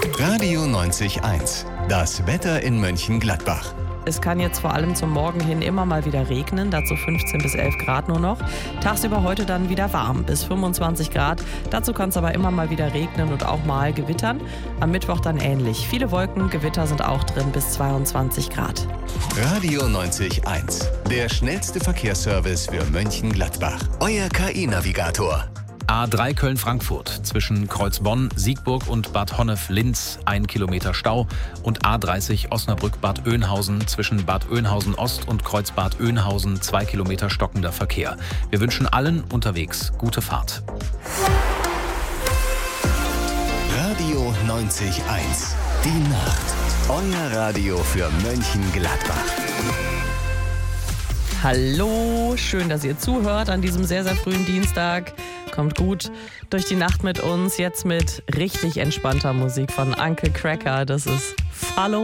Radio 90.1, das Wetter in Mönchengladbach. Es kann jetzt vor allem zum Morgen hin immer mal wieder regnen, dazu 15 bis 11 Grad nur noch. Tagsüber heute dann wieder warm, bis 25 Grad. Dazu kann es aber immer mal wieder regnen und auch mal gewittern. Am Mittwoch dann ähnlich. Viele Wolken, Gewitter sind auch drin, bis 22 Grad. Radio 90.1, der schnellste Verkehrsservice für Mönchengladbach. Euer KI-Navigator. A3 Köln-Frankfurt zwischen Kreuzbonn, Siegburg und Bad Honnef-Linz 1 Kilometer Stau und A30 Osnabrück-Bad Oeynhausen zwischen Bad Oeynhausen-Ost und Kreuzbad Oeynhausen 2 Kilometer stockender Verkehr. Wir wünschen allen unterwegs gute Fahrt. Radio 90.1, die Nacht. Euer Radio für Mönchengladbach. Hallo, schön, dass ihr zuhört an diesem sehr, sehr frühen Dienstag. Kommt gut durch die Nacht mit uns, jetzt mit richtig entspannter Musik von Uncle Cracker. Das ist Follow